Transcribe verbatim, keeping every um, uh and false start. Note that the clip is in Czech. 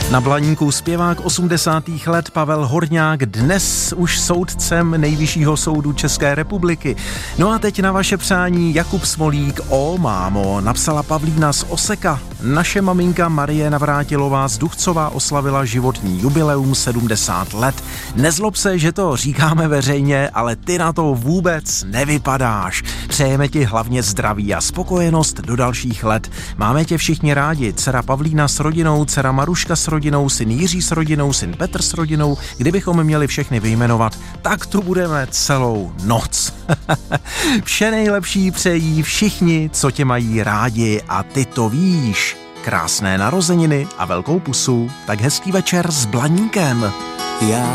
Na Blaníku zpěvák osmdesátých let Pavel Horňák, dnes už soudcem Nejvyššího soudu České republiky. No a teď na vaše přání Jakub Smolík. O mámo, napsala Pavlína z Oseka. Naše maminka Marie Navrátilová z Duchcova oslavila životní jubileum sedmdesát let. Nezlob se, že to říkáme veřejně, ale ty na to vůbec nevypadáš. Přejeme ti hlavně zdraví a spokojenost do dalších let. Máme tě všichni rádi. Dcera Pavlína s rodinou, dcera Maruška s rodinou, syn Jiří s rodinou, syn Petr s rodinou. Kdybychom měli všechny vyjmenovat, tak tu budeme celou noc. Vše nejlepší přejí všichni, co tě mají rádi, a ty to víš. Krásné narozeniny a velkou pusu. Tak hezký večer s Blaníkem. Já